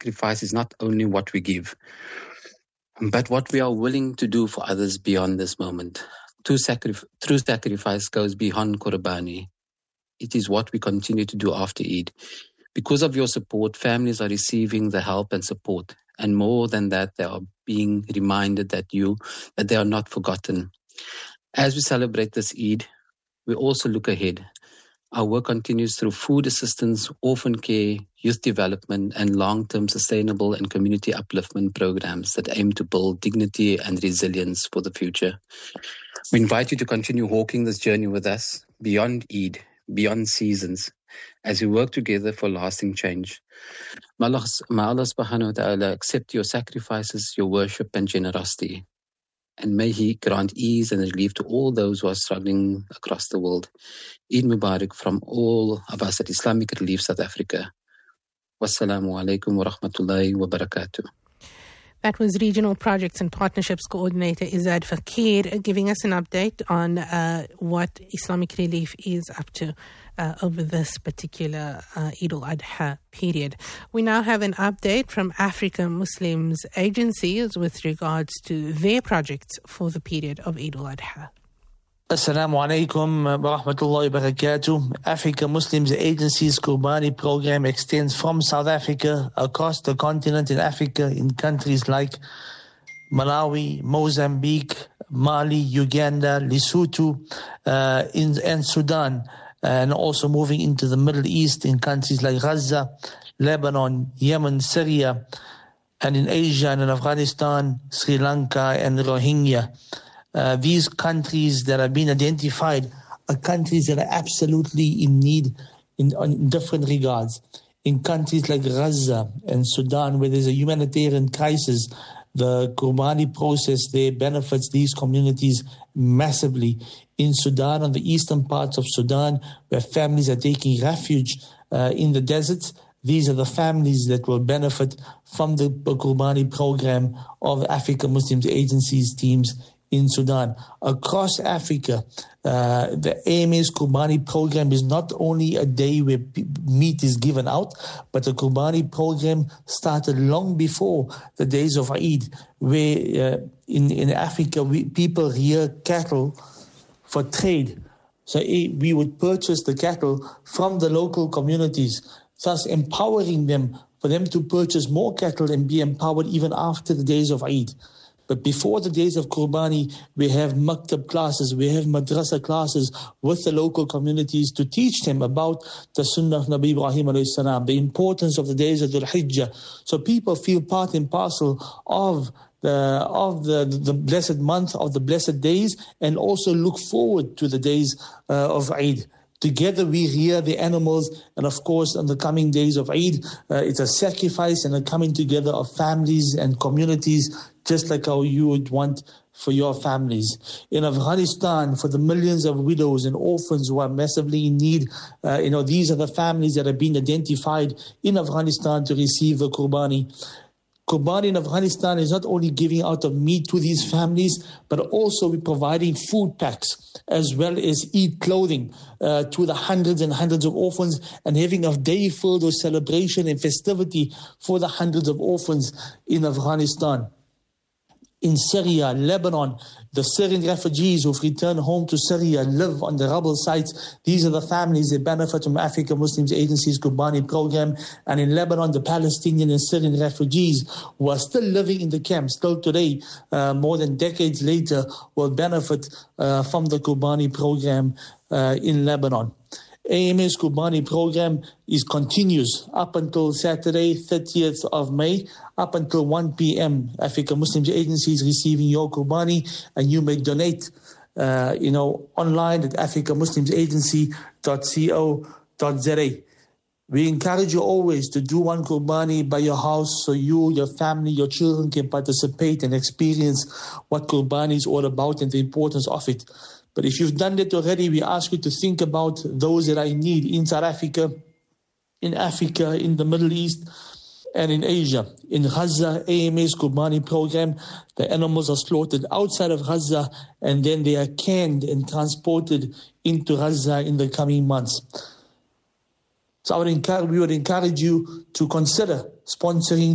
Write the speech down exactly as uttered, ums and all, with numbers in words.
sacrifice is not only what we give, but what we are willing to do for others beyond this moment. True, sacrif- true sacrifice goes beyond Qurbani. It is what we continue to do after Eid. Because of your support, families are receiving the help and support. And more than that, they are being reminded that you, that they are not forgotten. As we celebrate this Eid, we also look ahead. Our work continues through food assistance, orphan care, youth development, and long-term sustainable and community upliftment programs that aim to build dignity and resilience for the future. We invite you to continue walking this journey with us beyond Eid, beyond seasons, as we work together for lasting change. May Allah, may Allah subhanahu wa ta'ala accept your sacrifices, your worship and generosity. And may He grant ease and relief to all those who are struggling across the world. Eid Mubarak from all of us at Islamic Relief South Africa. Wassalamu alaikum wa rahmatullahi wa barakatuh. That was Regional Projects and Partnerships Coordinator Izzad Fakir giving us an update on uh, what Islamic Relief is up to uh, over this particular uh, Eid al-Adha period. We now have an update from Africa Muslims agencies with regards to their projects for the period of Eid al-Adha. Assalamu alaikum wa rahmatullahi wa barakatuh. Africa Muslims Agency's Qurbani program extends from South Africa across the continent in Africa in countries like Malawi, Mozambique, Mali, Uganda, Lesotho, uh, in, and Sudan, and also moving into the Middle East in countries like Gaza, Lebanon, Yemen, Syria, and in Asia and in Afghanistan, Sri Lanka, and Rohingya. Uh, these countries that have been identified are countries that are absolutely in need in, in different regards. In countries like Gaza and Sudan, where there's a humanitarian crisis, the Qurbani process there benefits these communities massively. In Sudan, on the eastern parts of Sudan, where families are taking refuge uh, in the deserts, these are the families that will benefit from the Qurbani program of Africa Muslims Agency's teams in Sudan. Across Africa, uh, the A M A's Qurbani program is not only a day where p- meat is given out, but the Qurbani program started long before the days of Eid, where uh, in, in Africa, we, people rear cattle for trade. So eh, we would purchase the cattle from the local communities, thus empowering them for them to purchase more cattle and be empowered even after the days of Eid. But before the days of Qurbani, we have maktab classes, we have madrasa classes with the local communities to teach them about the Sunnah of Nabi Ibrahim alayhi salam, the importance of the days of Dhul Hijjah. So people feel part and parcel of the of the, the blessed month, of the blessed days, and also look forward to the days uh, of Eid. Together we rear the animals, and of course on the coming days of Eid, uh, it's a sacrifice and a coming together of families and communities, just like how you would want for your families. In Afghanistan, for the millions of widows and orphans who are massively in need, uh, you know, these are the families that have been identified in Afghanistan to receive the Qurbani. Qurbani in Afghanistan is not only giving out of meat to these families, but also we're providing food packs as well as Eid clothing uh, to the hundreds and hundreds of orphans, and having a day filled with celebration and festivity for the hundreds of orphans in Afghanistan. In Syria, Lebanon, the Syrian refugees who've returned home to Syria live on the rubble sites. These are the families that benefit from Africa Muslims Agency's Qurbani program. And in Lebanon, the Palestinian and Syrian refugees who are still living in the camps, still today, uh, more than decades later, will benefit uh, from the Qurbani program uh, in Lebanon. A M A's Qurbani program is continues up until Saturday, thirtieth of May, up until one p.m. Africa Muslims Agency is receiving your Qurbani, and you may donate, uh, you know, online at africa muslims agency dot co dot za. We encourage you always to do one Qurbani by your house so you, your family, your children can participate and experience what Qurbani is all about and the importance of it. But if you've done that already, we ask you to think about those that are in need in South Africa, in Africa, in the Middle East, and in Asia. In Gaza, A M A's Qurbani program, the animals are slaughtered outside of Gaza, and then they are canned and transported into Gaza in the coming months. So I would encourage, we would encourage you to consider sponsoring